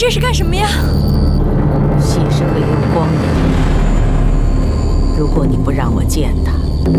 这是干什么呀？ 血是会流光的。如果你不让我见他，